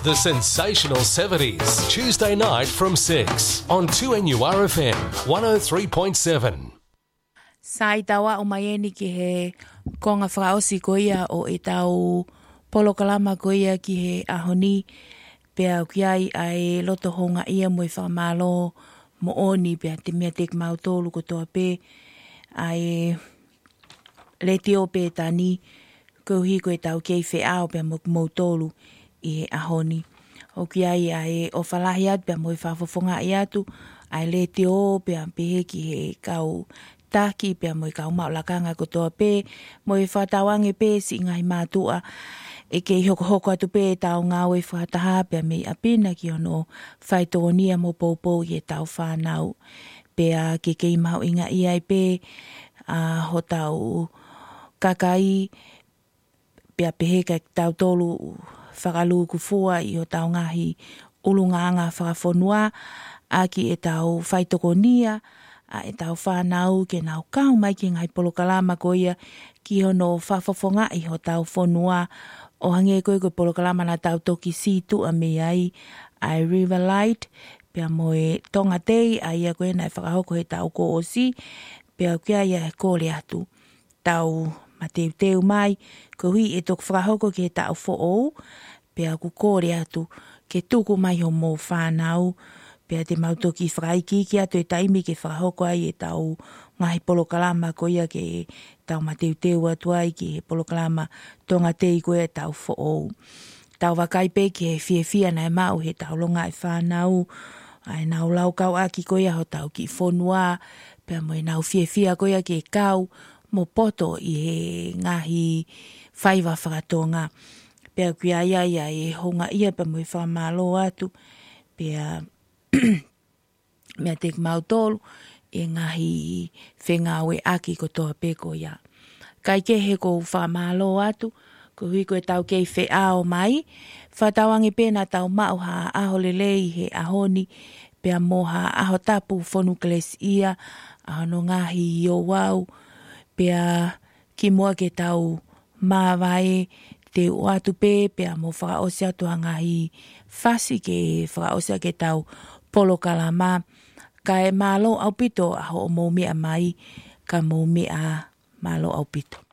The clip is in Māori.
The Sensational 70s, Tuesday night from 6 on 2NURFM 103.7. Sai tawa o maieni ki he konga whakaosi koia o e tau polokalama koia ki he ahoni pea kiai ai loto honga ia mo i whakamalo mo oni pea te mea tek mautolu ko toa pe ai le tio pe tani kouhi ko e tau kei wheao pea mo mautolu i he ahoni. O kiai ai o whalahi atu pea mo i whafofonga i atu ai le tio pea pehe ki he kau taki pea mo i kau maulakanga ko toa pe mo i whatawange pe si ngai mātua e kei hoko atu pe tau ngau e whataha pea me apina ki ono whaitonia mo poupou i e tau whanau pea ke kei mau inga i ai pe ho tau kakai pea pehe ka tau tolu whakalu kufua i o tau ngahi ulunganga whakafonua a ki e tau whaitokonia a e tau whanau ke nau kau mai ki ngai polokalama koia ki hono whafofonga i ho tau fonua o hange koe koe polokalama na tau toki situ a me ai ai River Light pea moe tonga tei a ia koe nai whakahoko he tau ko osi pea kia ia e kore atu tau mateu teu mai ko hui e tok whakahoko ki he tau fo'ou pea ku kore atu ke tuku mai ho mo whanau pea te mautoki whakaiki ki atu e taimi ke whakahoko ai e tau ngahi polokalama ko ia ke tau mateu teu atu ai ki he polokalama tonga tei koe e tau fo'ou. Tau wakai pe ki he fia na e mau he tau longa e whanau ai nau lau kau aki ko ia ho tau ki fonua pea mo e nau fia ko ia ke kau mo poto i he ngahi whaiwa whakatonga. Pea kia ia e honga ia pa mo i whamalo atu pea mea tek mautolu e ngahi whengawe aki ko toa peko ia. Kai ke he ko whamalo atu, ko hui ko e tau kei wheao mai, whatawangi pēna tau mau ha aho lelei he ahoni, pea moha aho tapu whonukles ia, ano ngahi i o wau, pea ki mua ke tau mawai, te o atu pea mo whakaosi atu ngahi whasi ke whakaosi ke tau polokalama, ka e malo au pito aho o mo mea mai, ka mo mea malo au pito.